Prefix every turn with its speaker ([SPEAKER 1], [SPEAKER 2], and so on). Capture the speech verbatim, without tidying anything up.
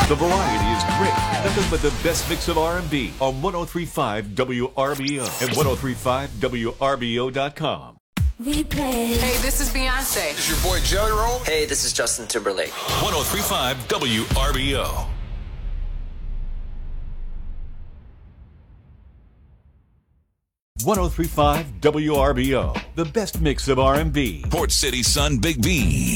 [SPEAKER 1] The variety is great. Nothing but the best mix of R and B on one oh three point five W R B O and one oh three point five W R B O dot com.
[SPEAKER 2] Replay.
[SPEAKER 3] Hey, this is Beyonce.
[SPEAKER 4] This is your boy Jelly Roll.
[SPEAKER 5] Hey, this is Justin Timberlake.
[SPEAKER 6] one oh three point five W R B O.
[SPEAKER 1] one oh three point five W R B O, the best mix of R and B.
[SPEAKER 6] Port City Sun Big B.